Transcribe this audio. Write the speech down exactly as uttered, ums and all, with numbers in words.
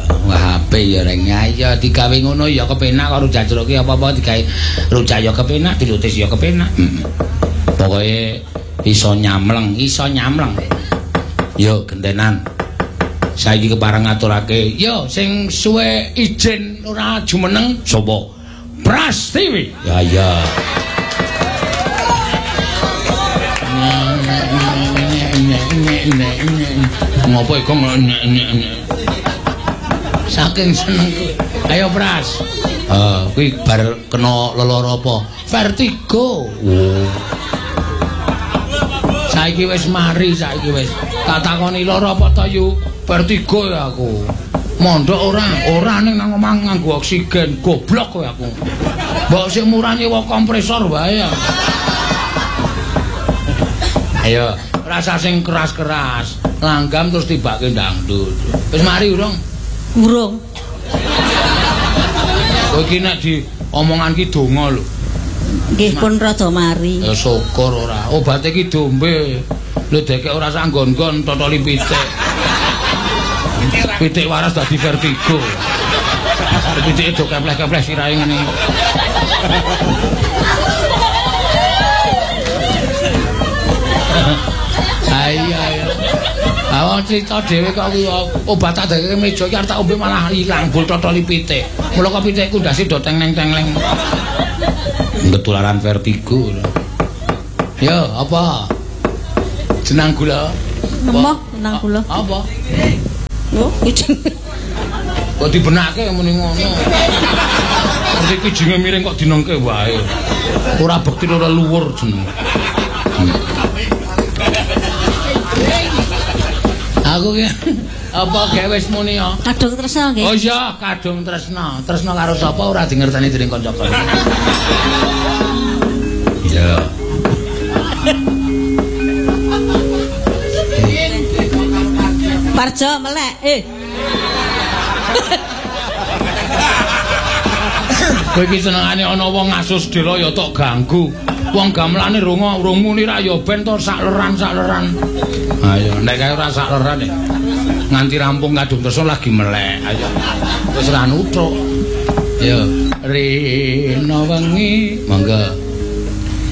wah ape ya reng ya digawe ngono ya kepenak karo rujak jeruk ki apa-apa digawe rujak ya kepenak dilutis ya kepenak. Heeh. Pokoke iso nyamleng, iso nyamleng. Yo gentenan. Saiki kepareng ngaturake, yo sing suwe izin ora jumeneng sapa? Prastiwi. Ya ya. Ngopo iku saking senengku. Ayo Pras. Heeh, kuwi bar kena lelara apa? Vertigo. Oh. Saiki wis mari, saiki wis. Tak takoni lara apa to yu? Vertigo ya aku. Mondok ora, ora ning nang omah nganggo oksigen. Goblok kowe aku. Mbok sik murah nyewa kompresor wae ya. Ayo, rasa sing keras-keras. Langgam terus tibake dangdut. Wis mari urung? Urung. Kowe iki nek diomongan ki donga lho. Nggih pun rada mari. Ya syukur ora. Obate iki dombe. Lho deke ora sak nggon-nggon totoli pitik. Pitik waras dadi vertigo. Pitike do kepleh-kepleh sirahe ngene. Ayo ayo. Awak cerita dhewe kok kuwi obat tak deke meja iki arep tak ombe malah ilang bul totoli pitik. Mula kok pitikku ndase do teng-teng-teng. Ketularan vertigo. Yo, apa? Jenang gula. Emoh jenang gula. Apa? Yo, iki. Kok dibenake muni ngono. Ngerti kijinge miring kok dinengke wae. Ora bekti ora luwur jeneng. Aku ki apa gawe wis muni ya? Kadung tresna nggih. Oh iya, kadung tresna. Tresna karo sapa ora dingerteni dening kanca-kanca. Iya. Parjo melek. Eh. Kowe iki senengane ana wong ngasus dela ya tok ganggu. Wong gamelane rungo urung muni ra ya ben to sak leran-sak leran. Ayo nek kae ora sak leran nek nganti rampung kadung tresna lagi melek. Ayo. Wis ra nuthuk. Ayo. Rino wengi, monggo.